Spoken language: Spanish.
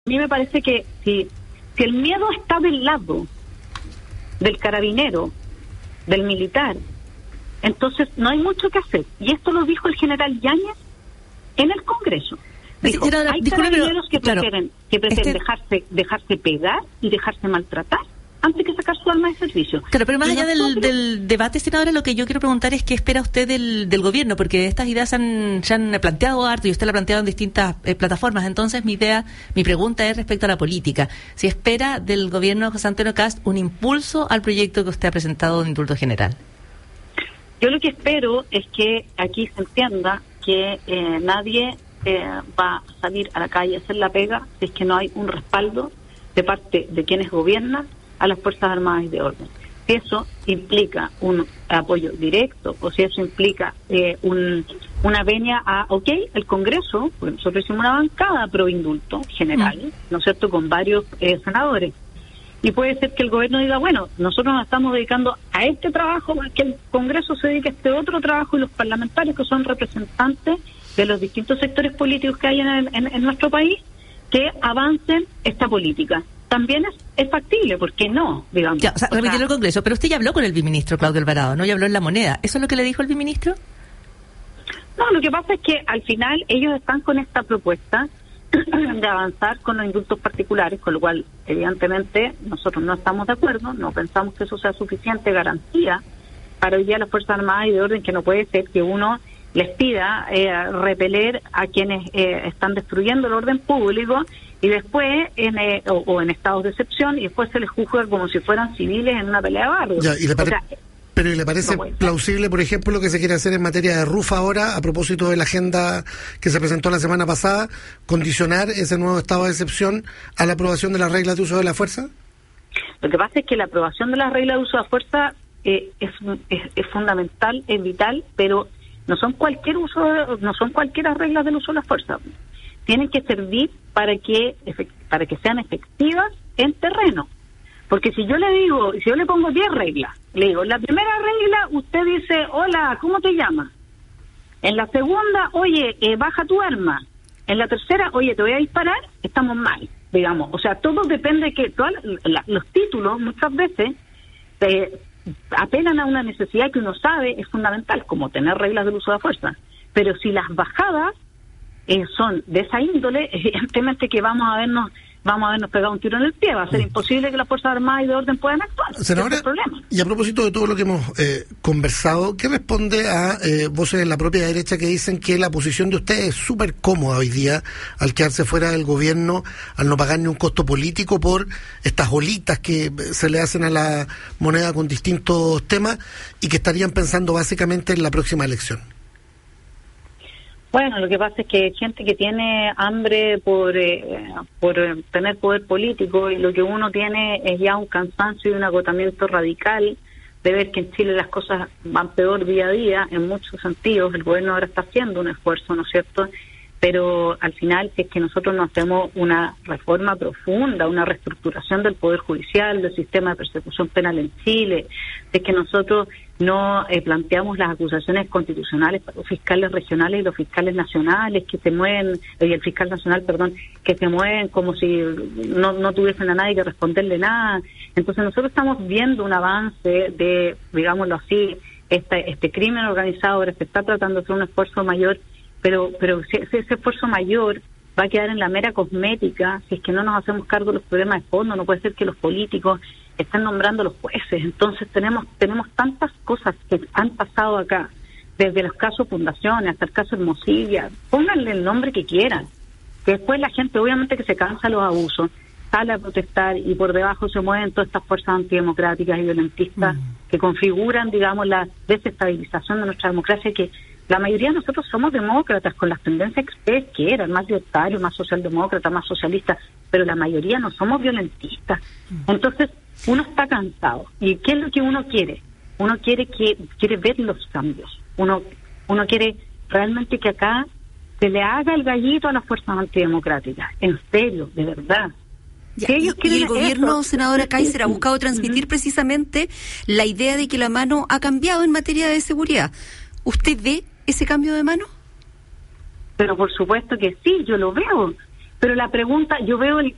mí me parece que si el miedo está del lado del carabinero, del militar, entonces no hay mucho que hacer. Y esto lo dijo el general Yáñez en el Congreso. Dijo, hay carabineros que prefieren dejarse pegar y dejarse maltratar antes que sacar su arma de servicio. Claro, pero más allá del debate, senadora, lo que yo quiero preguntar es qué espera usted del gobierno, porque estas ideas se han planteado harto y usted la ha planteado en distintas plataformas. Entonces mi pregunta es respecto a la política. Si espera del gobierno de José Antonio Kast un impulso al proyecto que usted ha presentado de indulto general. Yo lo que espero es que aquí se entienda que nadie va a salir a la calle a hacer la pega si es que no hay un respaldo de parte de quienes gobiernan a las Fuerzas Armadas y de Orden. Si eso implica un apoyo directo o si eso implica una venia a, el Congreso, porque nosotros hicimos una bancada pro indulto general, ¿no es cierto?, con varios senadores. Y puede ser que el gobierno diga, bueno, nosotros nos estamos dedicando a este trabajo, que el Congreso se dedique a este otro trabajo y los parlamentarios, que son representantes de los distintos sectores políticos que hay en nuestro país, que avancen esta política. También es factible, ¿por qué no? Digamos. Ya, remitirlo al Congreso, pero usted ya habló con el viceministro Claudio Alvarado, ¿no? Ya habló en La Moneda. ¿Eso es lo que le dijo el viceministro? No, lo que pasa es que al final ellos están con esta propuesta de avanzar con los indultos particulares, con lo cual evidentemente nosotros no estamos de acuerdo, no pensamos que eso sea suficiente garantía para hoy día las Fuerzas Armadas y de Orden, que no puede ser que uno les pida repeler a quienes están destruyendo el orden público y después en estados de excepción y después se les juzga como si fueran civiles en una pelea de barrios. Pero ¿y le parece plausible, por ejemplo, lo que se quiere hacer en materia de RUF ahora, a propósito de la agenda que se presentó la semana pasada, condicionar ese nuevo estado de excepción a la aprobación de las reglas de uso de la fuerza? Lo que pasa es que la aprobación de las reglas de uso de la fuerza es fundamental, es vital, pero no son cualquier reglas del uso de la fuerza. Tienen que servir para que sean efectivas en terreno. Porque si yo le pongo 10 reglas, le digo, la primera regla, usted dice, hola, ¿cómo te llamas? En la segunda, oye, baja tu arma. En la tercera, oye, te voy a disparar, estamos mal, digamos. O sea, todo depende de que los títulos muchas veces apelan a una necesidad que uno sabe es fundamental, como tener reglas del uso de la fuerza. Pero si las bajadas son de esa índole, evidentemente que vamos a habernos pegado un tiro en el pie, va a ser imposible que las Fuerzas Armadas y de Orden puedan actuar. Senadora, ese es el problema. Y a propósito de todo lo que hemos conversado, ¿qué responde a voces de la propia derecha que dicen que la posición de usted es súper cómoda hoy día al quedarse fuera del gobierno, al no pagar ni un costo político por estas olitas que se le hacen a la moneda con distintos temas y que estarían pensando básicamente en la próxima elección? Bueno, lo que pasa es que hay gente que tiene hambre por tener poder político y lo que uno tiene es ya un cansancio y un agotamiento radical de ver que en Chile las cosas van peor día a día en muchos sentidos. El gobierno ahora está haciendo un esfuerzo, ¿no es cierto?, pero al final, si es que nosotros no hacemos una reforma profunda, una reestructuración del Poder Judicial, del sistema de persecución penal en Chile, si es que nosotros no planteamos las acusaciones constitucionales para los fiscales regionales y los fiscales nacionales que se mueven, y el fiscal nacional, que se mueven como si no tuviesen a nadie que responderle nada. Entonces nosotros estamos viendo un avance de, digámoslo así, este crimen organizado. Ahora se está tratando de hacer un esfuerzo mayor, pero ese esfuerzo mayor va a quedar en la mera cosmética si es que no nos hacemos cargo de los problemas de fondo. No puede ser que los políticos estén nombrando a los jueces. Entonces tenemos tantas cosas que han pasado acá, desde los casos Fundaciones hasta el caso Hermosilla, pónganle el nombre que quieran, que después la gente obviamente que se cansa de los abusos, sale a protestar y por debajo se mueven todas estas fuerzas antidemocráticas y violentistas que configuran, digamos, la desestabilización de nuestra democracia, que la mayoría de nosotros somos demócratas con las tendencias que ustedes quieran, más libertarios, más socialdemócratas, más socialistas, pero la mayoría no somos violentistas. Entonces, uno está cansado. ¿Y qué es lo que uno quiere? Uno quiere ver los cambios. Uno quiere realmente que acá se le haga el gallito a las fuerzas antidemocráticas. En serio, de verdad. Ya, y el gobierno, senadora Kaiser, ha buscado transmitir precisamente la idea de que la mano ha cambiado en materia de seguridad. ¿Usted ve ese cambio de mano? Pero por supuesto que sí, yo lo veo. Pero la pregunta, yo veo